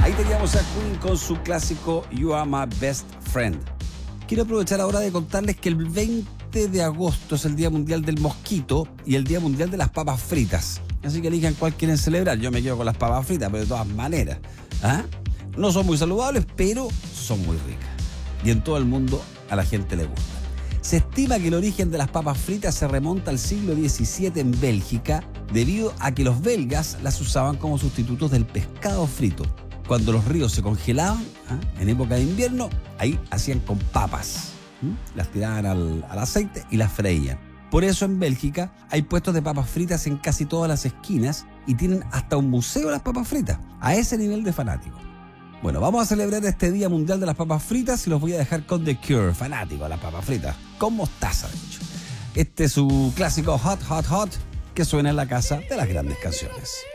Ahí teníamos a Queen con su clásico You Are My Best Friend. Quiero aprovechar ahora de contarles que el 20 de agosto es el Día Mundial del Mosquito y el Día Mundial de las Papas Fritas. Así que elijan cuál quieren celebrar. Yo me quedo con las papas fritas, pero de todas maneras. No son muy saludables, pero son muy ricas. Y en todo el mundo a la gente le gusta. Se estima que el origen de las papas fritas se remonta al siglo XVII en Bélgica, debido a que los belgas las usaban como sustitutos del pescado frito. Cuando los ríos se congelaban, en época de invierno, ahí hacían con papas. Las tiraban al aceite y las freían. Por eso en Bélgica hay puestos de papas fritas en casi todas las esquinas y tienen hasta un museo de las papas fritas, a ese nivel de fanático. Bueno, vamos a celebrar este Día Mundial de las Papas Fritas y los voy a dejar con The Cure, fanático de las papas fritas, con mostaza, de hecho. Este es su clásico Hot, Hot, Hot, que suena en la casa de las grandes canciones.